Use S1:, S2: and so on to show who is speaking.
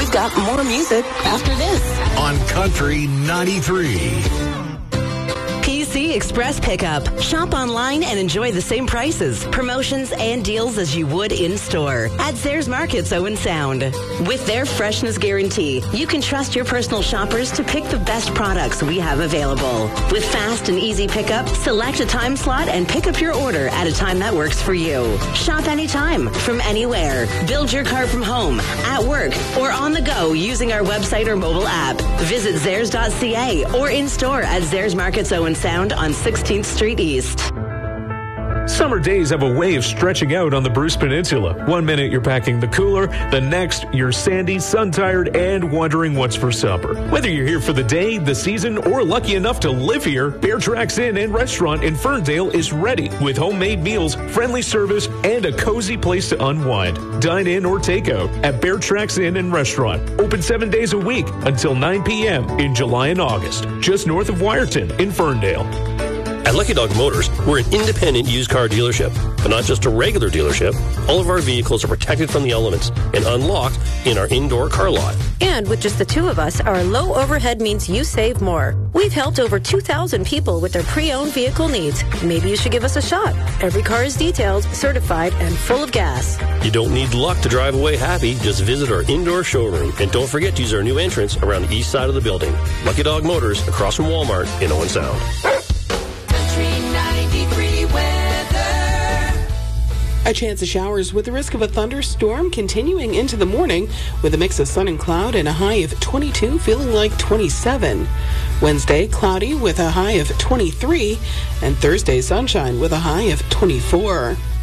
S1: We've got more music after this.
S2: On Country 93.
S3: PC Express Pickup. Shop online and enjoy the same prices, promotions, and deals as you would in-store at Zayres Markets Owen Sound. With their freshness guarantee, you can trust your personal shoppers to pick the best products we have available. With fast and easy pickup, select a time slot and pick up your order at a time that works for you. Shop anytime, from anywhere. Build your car from home, at work, or on the go using our website or mobile app. Visit Zayres.ca or in-store at Zayres Markets Owen Sound on 16th Street East.
S4: Summer days have a way of stretching out on the Bruce Peninsula. 1 minute you're packing the cooler, the next you're sandy, sun-tired, and wondering what's for supper. Whether you're here for the day, the season, or lucky enough to live here, Bear Tracks Inn and Restaurant in Ferndale is ready with homemade meals, friendly service, and a cozy place to unwind. Dine in or take out at Bear Tracks Inn and Restaurant. Open 7 days a week until 9 p.m. in July and August, just north of Wyerton in Ferndale.
S5: At Lucky Dog Motors, we're an independent used car dealership, but not just a regular dealership. All of our vehicles are protected from the elements and unlocked in our indoor car lot.
S6: And with just the two of us, our low overhead means you save more. We've helped over 2,000 people with their pre-owned vehicle needs. Maybe you should give us a shot. Every car is detailed, certified, and full of gas.
S5: You don't need luck to drive away happy. Just visit our indoor showroom. And don't forget to use our new entrance around the east side of the building. Lucky Dog Motors, across from Walmart in Owen Sound.
S7: A chance of showers with the risk of a thunderstorm continuing into the morning with a mix of sun and cloud and a high of 22, feeling like 27. Wednesday, cloudy with a high of 23, and Thursday, sunshine with a high of 24.